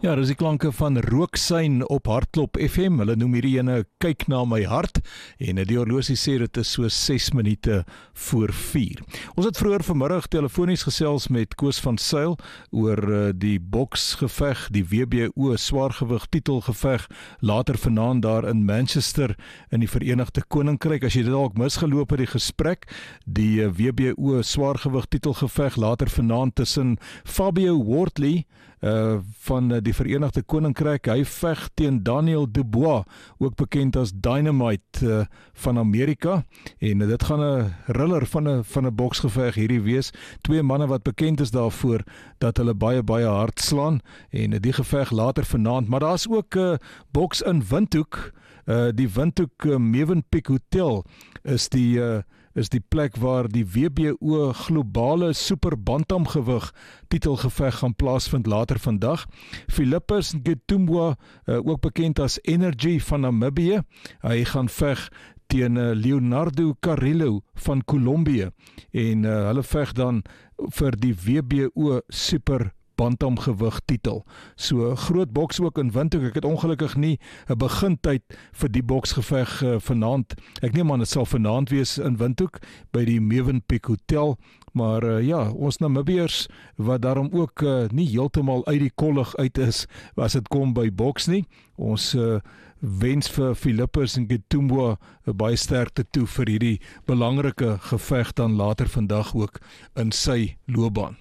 Ja, dis die klanke van Rooksyn op Hartklop FM. Hulle noem hierdie ene Kyk na my hart en die horlosie sê dit is so 6 minute voor 4. Ons het vroeër vanmiddag telefonies gesels met Koos van Sail oor die boksgeveg, die WBO swaargewig titelgeveg later vanaand daar in Manchester in die Verenigde Koninkryk. As jy dit dalk misgeloop het die gesprek, die WBO swaargewig titelgeveg later vanaand tussen Fabio Wardley van die Verenigde Koninkryk. Hy veg teen Daniel Dubois, ook bekend as Dynamite van Amerika, en dit gaan 'n riller van 'n boksgeveg hierdie wees. Twee manne wat bekend is daarvoor dat hulle baie hard slaan, en die geveg later vanaand. Maar daar's ook boks in Windhoek. Die Windhoek Mövenpick Hotel is die plek waar die WBO globale super bantamgewig titelgeveg gaan plaasvind later vandag. Philippus Ngetumwa, ook bekend as Energy van Namibië, hy gaan veg teen Leonardo Carrillo van Kolombie, en hulle veg dan vir die WBO super bantamgewig titel. So groot boks ook in Windhoek. Ek het ongelukkig nie 'n begintyd vir die boksgeveg vanaand. Ek neem aan dit sal vanaand wees in Windhoek by die Mövenpick Hotel. Maar ja, ons Namibiërs wat daarom ook nie heeltemal uit die kollig uit is as dit kom by boks nie. Ons wens vir Philippus Ngetumwa baie sterkte toe vir hierdie belangrike geveg dan later vandag ook in sy loopbaan.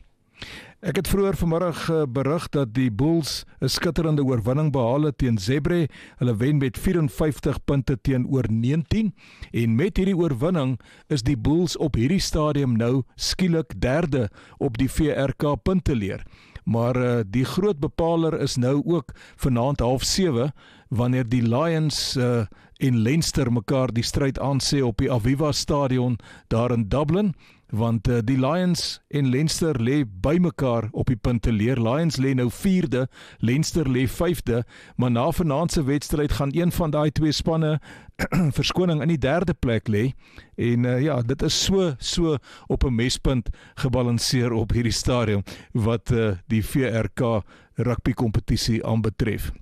Ek het vroeër vanmiddag berig dat die Bulls 'n skitterende oorwinning behaal het teen Zebre. Hulle wen met 54 punte teenoor 19, en met hierdie oorwinning is die Bulls op hierdie stadium nou skielik derde op die VRK punteleer. Maar die groot bepaler is nou ook vanaand 6:30 wanneer die Lions en Leinster mekaar die stryd aansê op die Aviva Stadion daar in Dublin. Want die Lions en Leinster lê by mekaar op die punteleer. Lions lê nou 4de, Leinster lê 5de, maar na vanaand se wedstryd gaan een van daai twee spanne verskoning in die 3de plek lê. En ja, dit is so op 'n mespunt gebalanseer op hierdie stadium wat die VRK rugby kompetisie aanbetref.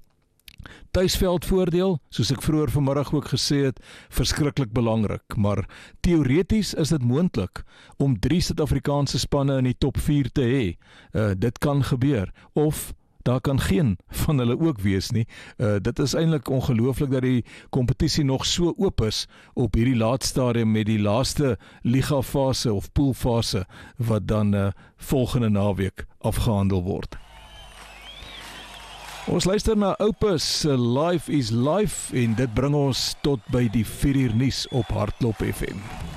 Tuisveldvoordeel, soos ek vroeër vanmiddag ook gesê het, verskriklik belangrik, maar teoreties is dit moontlik om 3 Suid-Afrikaanse spanne in die top 4 te hê. Dit kan gebeur, of daar kan geen van hulle ook wees nie. Dit is eintlik ongelooflik dat die kompetisie nog so oop is op hierdie laatstadium met die laaste liga-fase of poolfase wat dan volgende naweek afgehandel word. Ons luister na Opus, Life is Life, en dit bring ons tot by die 4 uur nuus op Hartklop FM.